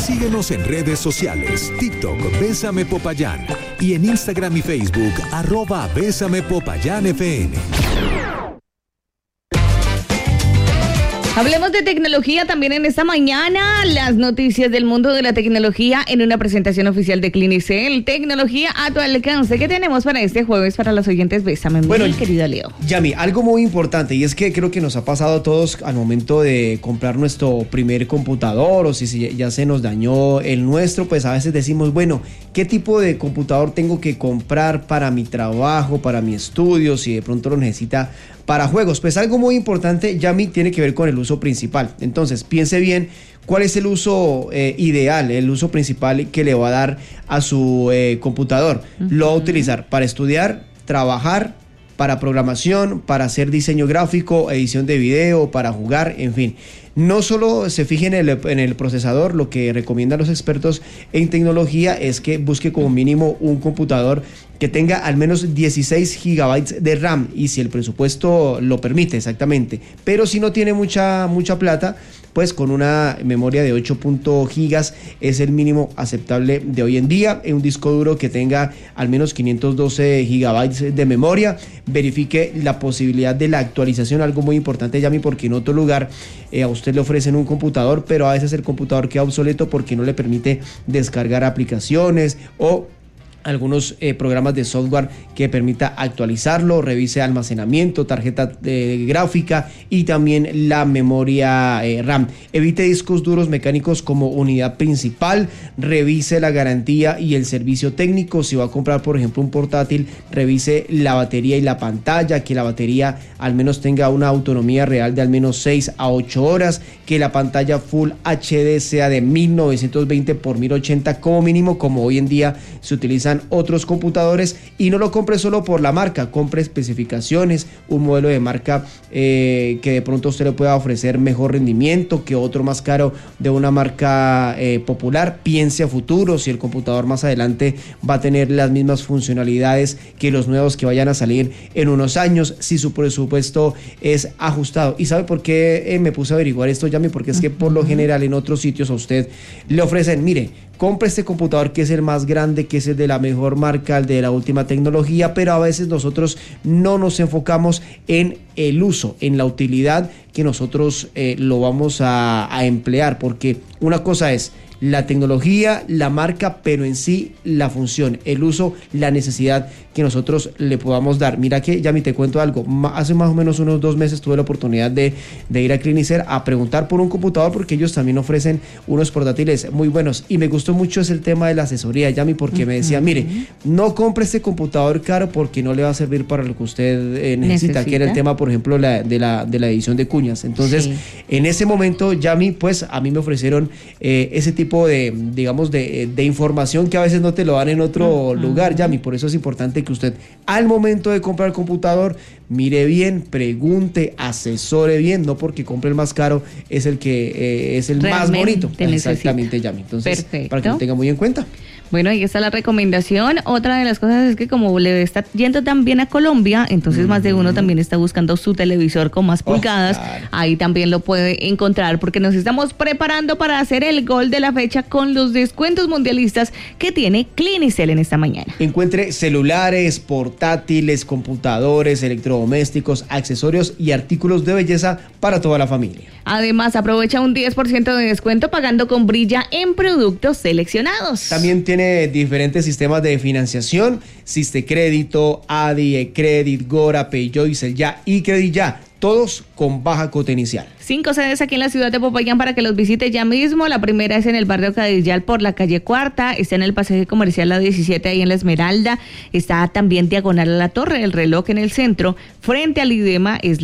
Síguenos en redes sociales, TikTok, Bésame Popayán, y en Instagram y Facebook, @BésamePopayánFN. Hablemos de tecnología también en esta mañana, las noticias del mundo de la tecnología en una presentación oficial de Clinicel, tecnología a tu alcance. ¿Qué tenemos para este jueves para los oyentes? Bésame, mi querido Leo. Yami, algo muy importante, y es que creo que nos ha pasado a todos al momento de comprar nuestro primer computador, o si ya se nos dañó el nuestro, pues a veces decimos, bueno, ¿qué tipo de computador tengo que comprar para mi trabajo, para mi estudio, si de pronto lo necesita para juegos? Pues algo muy importante, Yami, tiene que ver con el uso principal. Entonces, piense bien cuál es el uso ideal, el uso principal que le va a dar a su computador. Lo va a utilizar para estudiar, trabajar, para programación, para hacer diseño gráfico, edición de video, para jugar, en fin. No solo se fije en el procesador, lo que recomiendan los expertos en tecnología es que busque como mínimo un computador que tenga al menos 16 gigabytes de RAM, y si el presupuesto lo permite, exactamente. Pero si no tiene mucha plata, pues con una memoria de 8 gigas es el mínimo aceptable de hoy en día. En un disco duro que tenga al menos 512 gigabytes de memoria. Verifique la posibilidad de la actualización, algo muy importante, Yami, porque en otro lugar a usted le ofrecen un computador, pero a veces el computador queda obsoleto porque no le permite descargar aplicaciones o algunos programas de software que permita actualizarlo. Revise almacenamiento, tarjeta gráfica y también la memoria RAM. Evite discos duros mecánicos como unidad principal. Revise la garantía y el servicio técnico. Si va a comprar, por ejemplo, un portátil, revise la batería y la pantalla, que la batería al menos tenga una autonomía real de al menos 6 a 8 horas, que la pantalla Full HD sea de 1920 por 1080 como mínimo, como hoy en día se utiliza otros computadores. Y no lo compre solo por la marca, compre especificaciones, un modelo de marca que de pronto usted le pueda ofrecer mejor rendimiento que otro más caro de una marca popular. Piense a futuro, si el computador más adelante va a tener las mismas funcionalidades que los nuevos que vayan a salir en unos años, si su presupuesto es ajustado. ¿Y sabe por qué me puse a averiguar esto, Yami? Porque es que por lo general en otros sitios a usted le ofrecen, mire, compre este computador que es el más grande, que es el de la mejor marca, el de la última tecnología, pero a veces nosotros no nos enfocamos en el uso, en la utilidad que nosotros lo vamos a emplear, porque una cosa es la tecnología, la marca, pero en sí la función, el uso, la necesidad que nosotros le podamos dar. Mira que, Yami, te cuento algo. Hace más o menos unos 2 meses tuve la oportunidad de ir a Clinicel a preguntar por un computador, porque ellos también ofrecen unos portátiles muy buenos, y me gustó mucho el tema de la asesoría, Yami, porque me decía, mire, no compre este computador caro porque no le va a servir para lo que usted necesita, que era el tema, por ejemplo, de la edición de cuñas. Entonces, en ese momento, Yami, pues a mí me ofrecieron ese tipo de, digamos, de información que a veces no te lo dan en otro lugar, Yami. Por eso es importante que usted, al momento de comprar el computador, mire bien, pregunte, asesore bien, no porque compre el más caro es el que es el más bonito. Exactamente, Yami. Entonces, para que lo tenga muy en cuenta. Bueno, ahí está la recomendación. Otra de las cosas es que como le está yendo tan bien a Colombia, entonces más de uno también está buscando su televisor con más pulgadas. Claro. Ahí también lo puede encontrar, porque nos estamos preparando para hacer el gol de la fecha con los descuentos mundialistas que tiene Clinicel en esta mañana. Encuentre celulares, portátiles, computadores, electrodomésticos, accesorios y artículos de belleza para toda la familia. Además, aprovecha un 10% de descuento pagando con Brilla en productos seleccionados. También tiene diferentes sistemas de financiación: Sistecrédito, Adi, Ecredit, Gora, Payjoy, Ya y Credit Ya. Todos con baja cuota inicial. 5 sedes aquí en la ciudad de Popayán para que los visite ya mismo. La primera es en el barrio Cadillal por la calle Cuarta. Está en el pasaje comercial La 17 ahí en La Esmeralda. Está también diagonal a la Torre del Reloj en el centro. Frente al IDEMA es